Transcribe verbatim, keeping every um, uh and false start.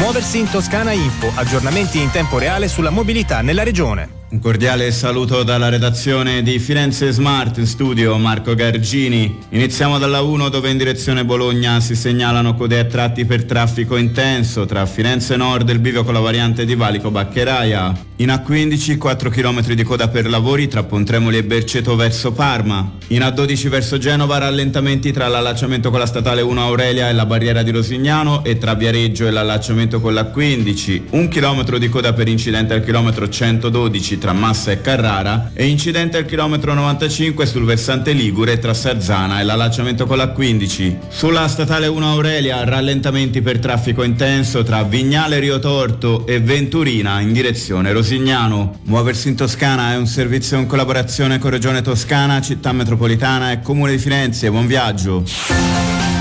Muoversi in Toscana Info, aggiornamenti in tempo reale sulla mobilità nella regione. Un cordiale saluto dalla redazione di Firenze Smart, in studio Marco Gargini. Iniziamo dalla uno, dove in direzione Bologna si segnalano code a tratti per traffico intenso tra Firenze Nord e il bivio con la variante di Valico Baccheraia. In A quindici quattro chilometri di coda per lavori tra Pontremoli e Berceto verso Parma. In A dodici verso Genova rallentamenti tra l'allacciamento con la statale uno Aurelia e la barriera di Rosignano e tra Viareggio e l'allacciamento con l'A quindici. Un chilometro di coda per incidente al chilometro centododici tra Massa e Carrara e incidente al chilometro novantacinque sul versante Ligure tra Sarzana e l'allacciamento con l'A quindici. Sulla statale uno Aurelia rallentamenti per traffico intenso tra Vignale Rio Torto e Venturina in direzione Rosignano. Muoversi in Toscana è un servizio in collaborazione con Regione Toscana, Città Metropolitana e Comune di Firenze. Buon viaggio.